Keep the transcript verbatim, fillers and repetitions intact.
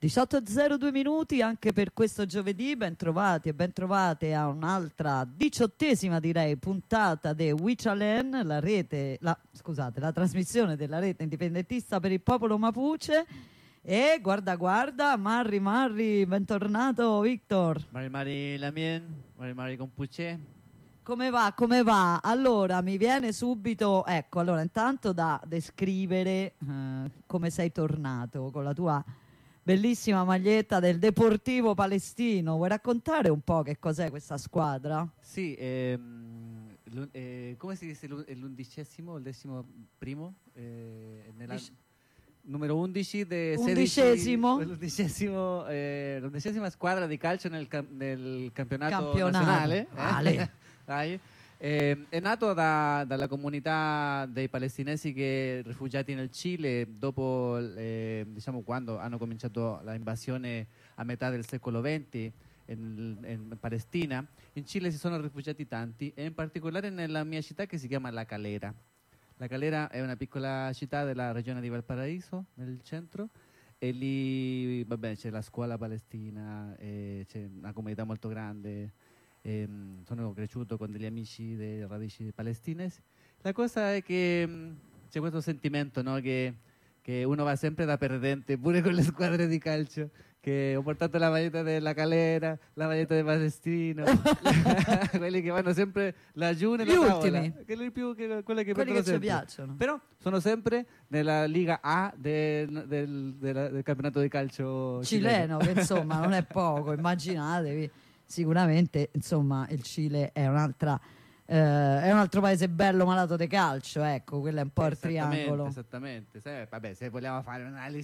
diciotto e zero due minuti anche per questo giovedì, ben trovati e ben trovate a un'altra diciottesima direi puntata di Wichalen, la rete, la, scusate, la trasmissione della rete indipendentista per il popolo Mapuche. E guarda guarda, Marri Marri, bentornato Victor. Mari Mari Lamien, Mari Mari Compuche. Come va, come va? Allora, mi viene subito, ecco, allora intanto da descrivere eh, come sei tornato con la tua bellissima maglietta del Deportivo Palestino. Vuoi raccontare un po' che cos'è questa squadra? Sì, ehm, eh, come si dice l'undicesimo, il decimo primo? Eh, nella... Dic- numero undici de Undicesimo. sedici, l'undicesimo, eh, l'undicesima squadra di calcio nel, cam- nel campionato, Campionato. nazionale. Vale. Eh? Dai. Eh, è nato da, dalla comunità dei palestinesi che rifugiati nel Cile dopo, eh, diciamo, quando hanno cominciato l'invasione a metà del secolo venti in, in Palestina. In Cile si sono rifugiati tanti e in particolare nella mia città che si chiama La Calera. La Calera è una piccola città della regione di Valparaíso, nel centro, e lì vabbè, c'è la scuola palestina, e c'è una comunità molto grande. E, sono cresciuto con degli amici dei radici palestine. La cosa è che mh, c'è questo sentimento, no? che, che uno va sempre da perdente, pure con le squadre di calcio. Che ho portato la maglietta della Calera, la maglietta del Palestino, quelli che vanno sempre laggiù nella Gli tavola, ultimi. quelli più che, quelle che, Quelli che ci sempre. piacciono. Però sono sempre nella Liga A del, del, del, del campionato di calcio Cileno, cileno. che insomma non è poco, immaginatevi. Sicuramente insomma il Cile è un'altra eh, è un altro paese bello malato di calcio, ecco, quello è un po' il Esattamente, triangolo. esattamente. Se, vabbè, se vogliamo fare un'analisi